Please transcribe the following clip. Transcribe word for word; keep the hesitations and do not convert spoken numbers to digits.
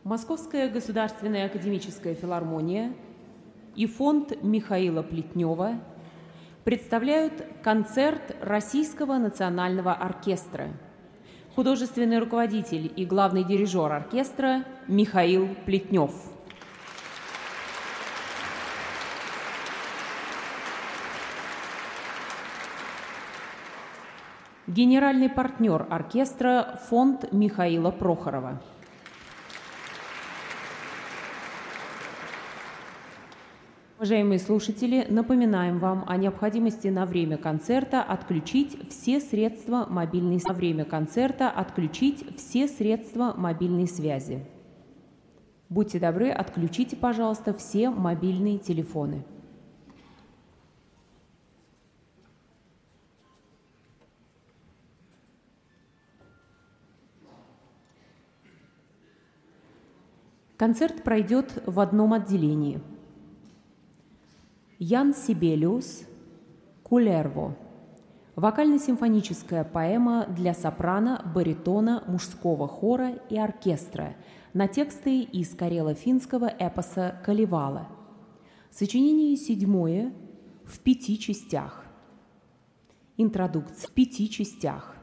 Московская государственная академическая филармония и фонд Михаила Плетнева представляют концерт Российского национального оркестра. Художественный руководитель и главный дирижер оркестра Михаил Плетнев. Генеральный партнер оркестра фонд Михаила Прохорова. Уважаемые слушатели, напоминаем вам о необходимости на время концерта отключить все средства мобильной, на время концерта отключить все средства мобильной связи. Будьте добры, отключите, пожалуйста, все мобильные телефоны. Концерт пройдет в одном отделении. Ян Сибелиус «Кулерво» – вокально-симфоническая поэма для сопрано, баритона, мужского хора и оркестра на тексты из карело-финского эпоса «Калевала». Сочинение седьмое в пяти частях. Интродукция в пяти частях.